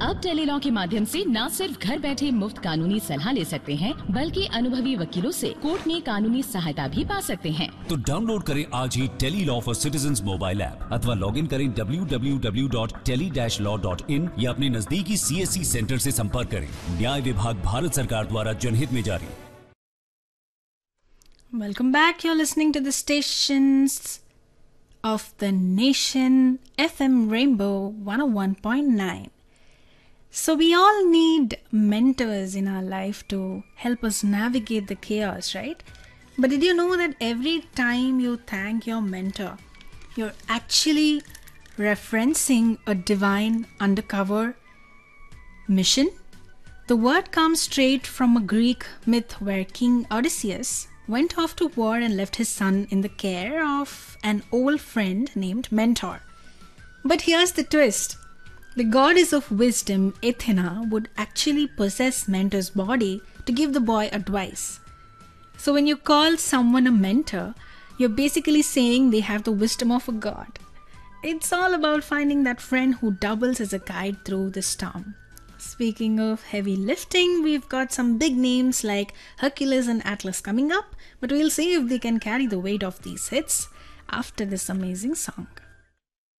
अब टेलीलॉ के माध्यम से न सिर्फ घर बैठे मुफ्त कानूनी सलाह ले सकते हैं, बल्कि अनुभवी वकीलों से कोर्ट में कानूनी सहायता भी पा सकते हैं। तो डाउनलोड करें आज ही Tele-Law for citizens mobile app अथवा लॉग इन करें www.tele-law.in या अपने नजदीकी CSC सेंटर से संपर्क करें। न्याय विभाग भारत सरकार द्वारा जनहित में जारी। Welcome back. You're listening to the stations of the nation, FM Rainbow 101.9. So we all need mentors in our life to help us navigate the chaos, right? But did you know that every time you thank your mentor, you're actually referencing a divine undercover mission? The word comes straight from a Greek myth where King Odysseus went off to war and left his son in the care of an old friend named Mentor. But here's the twist. The goddess of wisdom, Athena, would actually possess Mentor's body to give the boy advice. So when you call someone a mentor, you're basically saying they have the wisdom of a god. It's all about finding that friend who doubles as a guide through the storm. Speaking of heavy lifting, we've got some big names like Hercules and Atlas coming up, but we'll see if they can carry the weight of these hits after this amazing song.